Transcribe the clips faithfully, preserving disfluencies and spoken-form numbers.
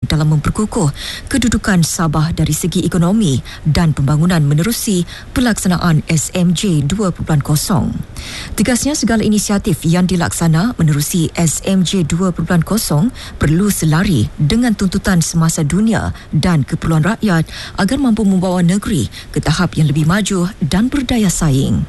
dalam memperkukuh kedudukan Sabah dari segi ekonomi dan pembangunan menerusi pelaksanaan S M J dua titik kosong. Tegasnya, segala inisiatif yang dilaksana menerusi S M J dua titik kosong perlu selari dengan tuntutan semasa dunia dan keperluan rakyat agar mampu membawa negeri ke tahap yang lebih maju dan berdaya saing.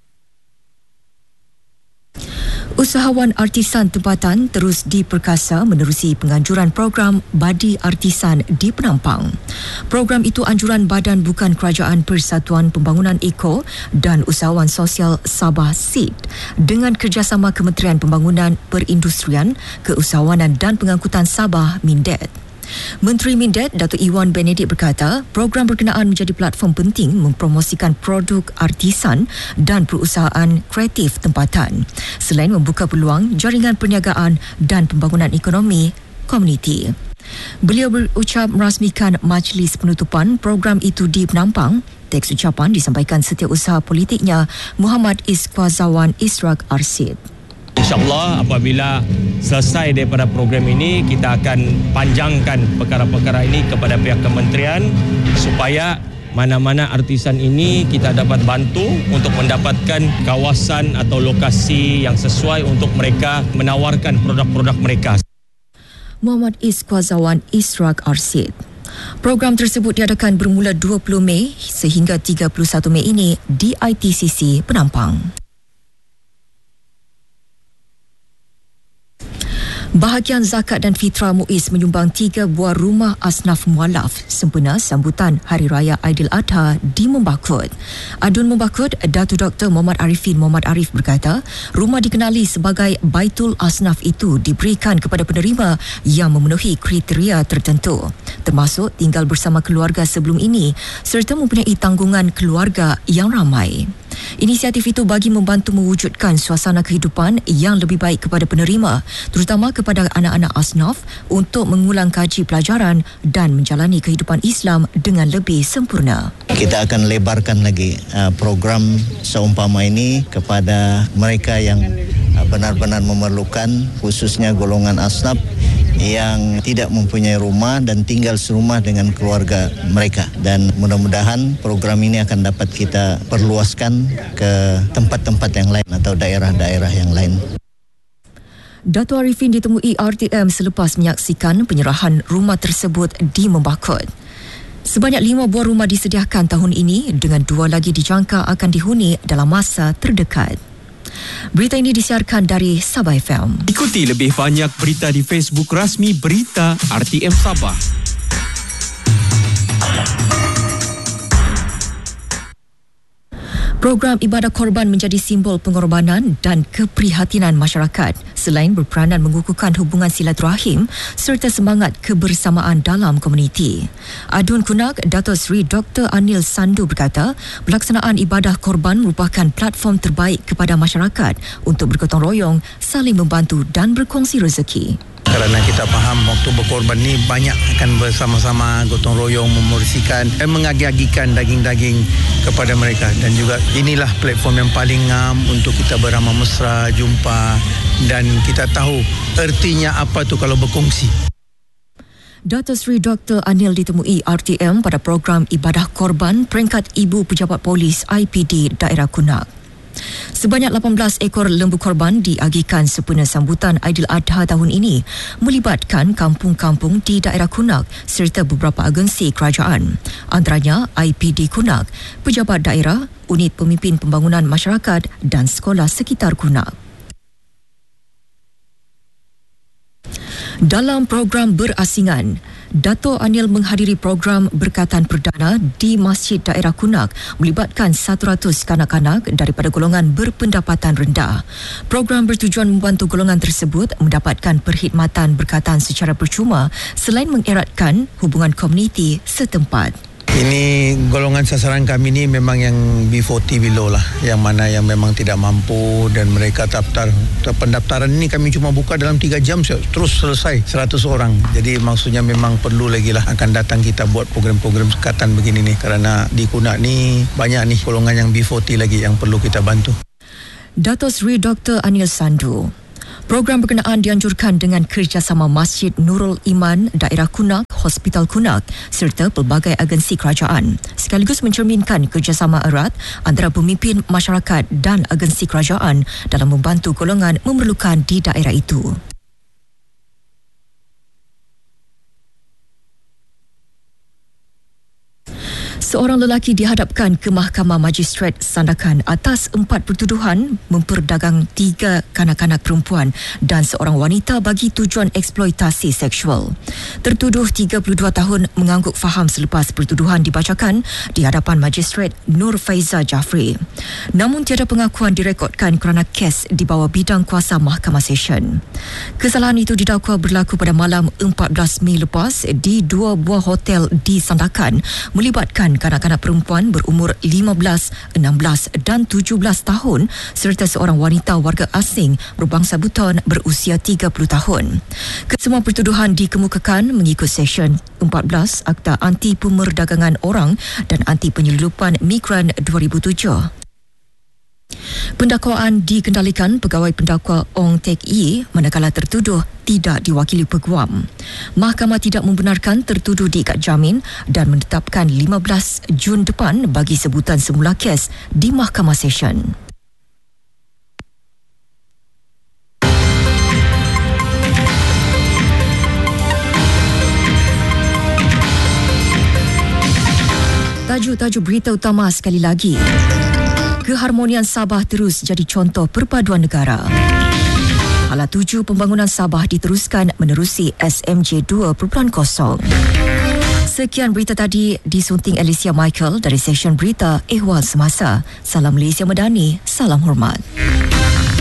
Usahawan artisan tempatan terus diperkasa menerusi penganjuran program Badi Artisan di Penampang. Program itu anjuran Badan Bukan Kerajaan Persatuan Pembangunan Eko dan Usahawan Sosial Sabah S I D dengan kerjasama Kementerian Pembangunan Perindustrian, Keusahawanan dan Pengangkutan Sabah Mindet. Menteri Mindet Datuk Iwan Benedik berkata, program berkenaan menjadi platform penting mempromosikan produk artisan dan perusahaan kreatif tempatan, selain membuka peluang jaringan perniagaan dan pembangunan ekonomi komuniti. Beliau berucap merasmikan majlis penutupan program itu di Penampang. Teks ucapan disampaikan Setiausaha Politiknya Muhammad Iskwazawan Israk Arsid. InsyaAllah apabila selesai daripada program ini, kita akan panjangkan perkara-perkara ini kepada pihak kementerian supaya mana-mana artisan ini kita dapat bantu untuk mendapatkan kawasan atau lokasi yang sesuai untuk mereka menawarkan produk-produk mereka. Muhammad Iskwazawan Israk Arsid. Program tersebut diadakan bermula dua puluh Mei sehingga tiga puluh satu Mei ini di I T C C Penampang. Bahagian Zakat dan Fitrah Muiz menyumbang tiga buah rumah asnaf mualaf sempena sambutan Hari Raya Aidiladha di Membakut. Adun Membakut, Datuk Doktor Muhammad Arifin Muhammad Arif berkata, rumah dikenali sebagai Baitul Asnaf itu diberikan kepada penerima yang memenuhi kriteria tertentu, termasuk tinggal bersama keluarga sebelum ini serta mempunyai tanggungan keluarga yang ramai. Inisiatif itu bagi membantu mewujudkan suasana kehidupan yang lebih baik kepada penerima, terutama kepada anak-anak asnaf untuk mengulang kaji pelajaran dan menjalani kehidupan Islam dengan lebih sempurna. Kita akan lebarkan lagi uh, program seumpama ini kepada mereka yang uh, benar-benar memerlukan, khususnya golongan asnaf yang tidak mempunyai rumah dan tinggal serumah dengan keluarga mereka, dan mudah-mudahan program ini akan dapat kita perluaskan ke tempat-tempat yang lain atau daerah-daerah yang lain. Datuk Arifin ditemui R T M selepas menyaksikan penyerahan rumah tersebut di Membakut. Sebanyak lima buah rumah disediakan tahun ini dengan dua lagi dijangka akan dihuni dalam masa terdekat. Berita ini disiarkan dari Sabah F M. Ikuti lebih banyak berita di Facebook rasmi Berita R T M Sabah. Program ibadah korban menjadi simbol pengorbanan dan keprihatinan masyarakat selain berperanan mengukuhkan hubungan silaturahim serta semangat kebersamaan dalam komuniti. Adun Kunak, Dato' Seri Doktor Anil Sandu berkata, pelaksanaan ibadah korban merupakan platform terbaik kepada masyarakat untuk bergotong royong, saling membantu dan berkongsi rezeki. Kerana kita faham waktu berkorban ni banyak akan bersama-sama gotong royong membersihkan dan mengagi-agikan daging-daging kepada mereka, dan juga inilah platform yang paling ngam untuk kita beramah mesra, jumpa, dan kita tahu ertinya apa tu kalau berkongsi. Dato' Seri Doktor Anil ditemui R T M pada program ibadah korban peringkat Ibu Pejabat Polis I P D Daerah Kunak. Sebanyak lapan belas ekor lembu korban diagihkan sempena sambutan Aidiladha tahun ini, melibatkan kampung-kampung di daerah Kunak serta beberapa agensi kerajaan, antaranya I P D Kunak, pejabat daerah, unit pemimpin pembangunan masyarakat dan sekolah sekitar Kunak. Dalam program berasingan, Dato' Anil menghadiri program berkatan perdana di Masjid Daerah Kunak melibatkan seratus kanak-kanak daripada golongan berpendapatan rendah. Program bertujuan membantu golongan tersebut mendapatkan perkhidmatan berkatan secara percuma selain mengeratkan hubungan komuniti setempat. Ini golongan sasaran kami ni memang yang B empat puluh below lah, yang mana yang memang tidak mampu dan mereka daftar. Pendaftaran ini kami cuma buka dalam tiga jam terus selesai seratus orang. Jadi maksudnya memang perlu lagi lah akan datang kita buat program-program sekatan begini ni, kerana di Kunak ni banyak ni golongan yang B empat puluh lagi yang perlu kita bantu. Dato' Seri Doktor Anil Sandu. Program berkenaan dianjurkan dengan kerjasama Masjid Nurul Iman, Daerah Kunak, Hospital Kunak serta pelbagai agensi kerajaan, sekaligus mencerminkan kerjasama erat antara pemimpin masyarakat dan agensi kerajaan dalam membantu golongan memerlukan di daerah itu. Seorang lelaki dihadapkan ke Mahkamah Magistrate Sandakan atas empat pertuduhan memperdagang tiga kanak-kanak perempuan dan seorang wanita bagi tujuan eksploitasi seksual. Tertuduh tiga puluh dua tahun mengangguk faham selepas pertuduhan dibacakan di hadapan Magistrate Nur Faiza Jafri. Namun tiada pengakuan direkodkan kerana kes di bawah bidang kuasa Mahkamah Session. Kesalahan itu didakwa berlaku pada malam empat belas Mei lepas di dua buah hotel di Sandakan melibatkan kanak-kanak perempuan berumur lima belas, enam belas dan tujuh belas tahun serta seorang wanita warga asing berbangsa Buton berusia tiga puluh tahun. Kesemua pertuduhan dikemukakan mengikut Seksyen empat belas Akta Anti Pemerdagangan Orang dan Anti Penyelundupan Migran dua ribu tujuh. Pendakwaan dikendalikan Pegawai Pendakwa Ong Tek Yi manakala tertuduh tidak diwakili peguam. Mahkamah tidak membenarkan tertuduh diikat jamin dan menetapkan lima belas Jun depan bagi sebutan semula kes di Mahkamah Session. Tajuk-tajuk berita utama sekali lagi. Keharmonian Sabah terus jadi contoh perpaduan negara. Hala tuju pembangunan Sabah diteruskan menerusi S M J dua titik kosong. Sekian berita tadi disunting Alicia Michael dari Session Berita Ehwal Semasa. Salam Malaysia Madani, salam hormat.